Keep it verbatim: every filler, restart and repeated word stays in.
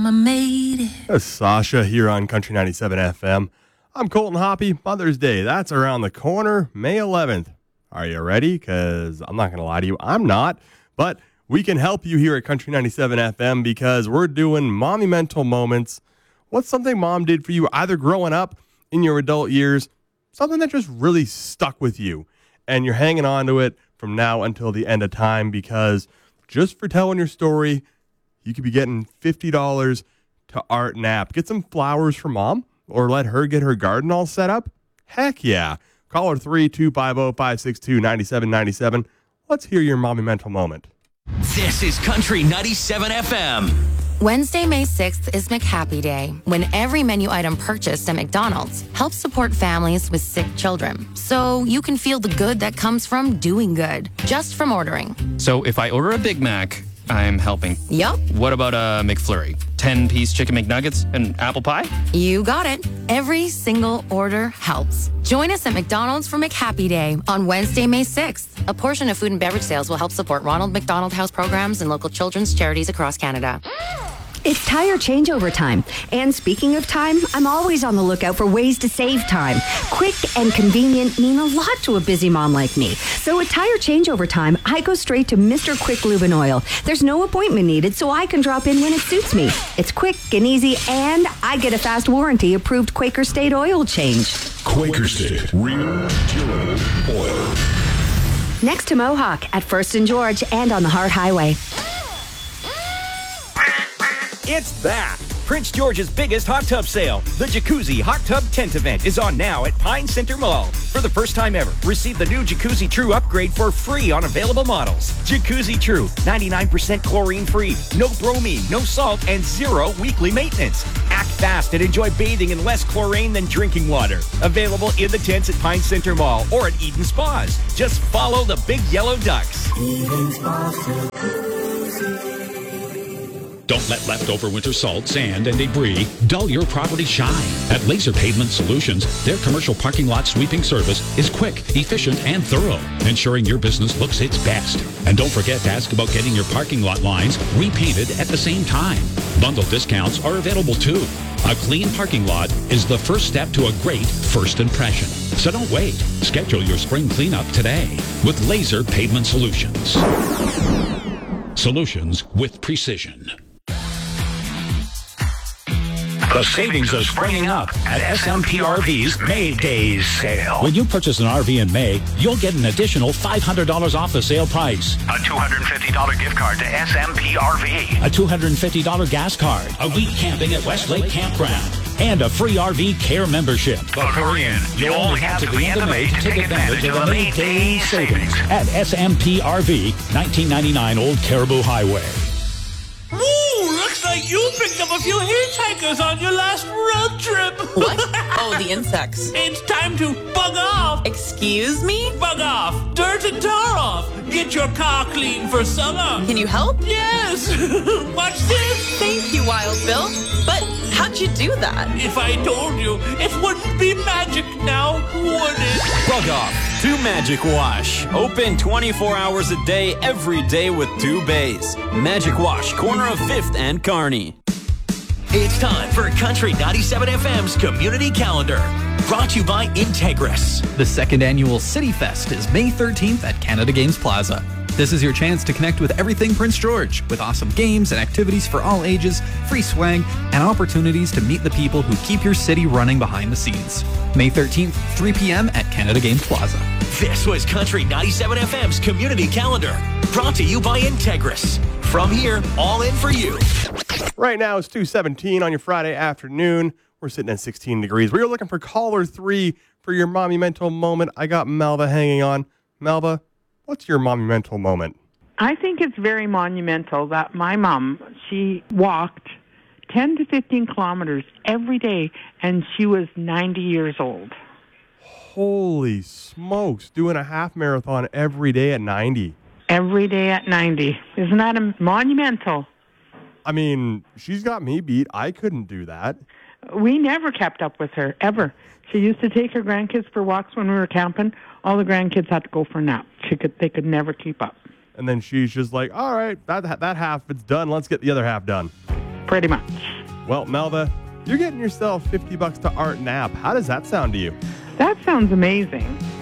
Mama made it. That's Sasha here on Country ninety-seven F M. I'm Colton Hoppy. Mother's Day, that's around the corner, May eleventh. Are you ready? Because I'm not going to lie to you, I'm not. But we can help you here at Country ninety-seven F M because we're doing Monumental Moments. What's something mom did for you either growing up, in your adult years, something that just really stuck with you, and you're hanging on to it from now until the end of time because just for telling your story, you could be getting fifty dollars to Art Knapp. Get some flowers for mom or let her get her garden all set up. Heck yeah. Call her three two five zero, five six two, nine seven nine seven. Let's hear your monumental moment. This is Country ninety-seven F M. Wednesday, May sixth is McHappy Day, when every menu item purchased at McDonald's helps support families with sick children. So you can feel the good that comes from doing good, just from ordering. So if I order a Big Mac, I'm helping. Yup. What about a McFlurry? ten-piece chicken McNuggets and apple pie? You got it. Every single order helps. Join us at McDonald's for McHappy Day on Wednesday, May sixth. A portion of food and beverage sales will help support Ronald McDonald House programs and local children's charities across Canada. It's tire changeover time. And speaking of time, I'm always on the lookout for ways to save time. Quick and convenient mean a lot to a busy mom like me. So at tire changeover time, I go straight to Mister Quick Lube and Oil. There's no appointment needed, so I can drop in when it suits me. It's quick and easy, and I get a fast warranty approved Quaker State oil change. Quaker State Real Durable Oil. Next to Mohawk at First and George and on the Hart Highway. It's back! Prince George's biggest hot tub sale. The Jacuzzi Hot Tub Tent Event is on now at Pine Center Mall. For the first time ever, receive the new Jacuzzi True upgrade for free on available models. Jacuzzi True, ninety-nine percent chlorine-free, no bromine, no salt, and zero weekly maintenance. Act fast and enjoy bathing in less chlorine than drinking water. Available in the tents at Pine Center Mall or at Eden Spas. Just follow the big yellow ducks. Eden Spas Jacuzzi. Don't let leftover winter salt, sand, and debris dull your property shine. At Laser Pavement Solutions, their commercial parking lot sweeping service is quick, efficient, and thorough, ensuring your business looks its best. And don't forget to ask about getting your parking lot lines repainted at the same time. Bundle discounts are available too. A clean parking lot is the first step to a great first impression. So don't wait. Schedule your spring cleanup today with Laser Pavement Solutions. Solutions with precision. The savings are springing up at S M P R V's May Days sale. When you purchase an R V in May, you'll get an additional five hundred dollars off the sale price. A two hundred fifty dollars gift card to S M P R V. A two hundred fifty dollars gas card. A week camping at Westlake Campground. And a free R V care membership. But hurry in. You only have to the end of May to take advantage of the May Days savings. At S M P R V, nineteen ninety-nine Old Caribou Highway. Ooh, looks like you picked up a few hitchhikers on your last road trip. What? Oh, the insects. It's time to bug off. Excuse me? Bug off. Dirt and tar off. Get your car clean for summer. Can you help? Yes. Watch this. Thank you, Wild Bill. But how'd you do that? If I told you, it wouldn't be magic now, would it? Bug Off, two Magic Wash. Open twenty-four hours a day, every day with two bays. Magic Wash, corner of fifth and Kearney. It's time for Country ninety-seven F M's Community Calendar. Brought to you by Integris. The second annual City Fest is May thirteenth at Canada Games Plaza. This is your chance to connect with everything Prince George, with awesome games and activities for all ages, free swag, and opportunities to meet the people who keep your city running behind the scenes. May thirteenth, three p.m. at Canada Games Plaza. This was Country ninety-seven F M's Community Calendar. Brought to you by Integris. From here, all in for you. Right now it's two seventeen on your Friday afternoon. We're sitting at sixteen degrees. We were looking for caller three for your monumental moment. I got Melva hanging on. Melva, what's your monumental moment? I think it's very monumental that my mom, she walked ten to fifteen kilometers every day, and she was ninety years old. Holy smokes, doing a half marathon every day at ninety. Every day at ninety. Isn't that a monumental? I mean, she's got me beat. I couldn't do that. We never kept up with her, ever. She used to take her grandkids for walks when we were camping. All the grandkids had to go for a nap. She could, they could never keep up. And then she's just like, all right, that that half, it's done. Let's get the other half done. pretty much. Well, Melva, you're getting yourself fifty bucks to Art Knapp. How does that sound to you? That sounds amazing.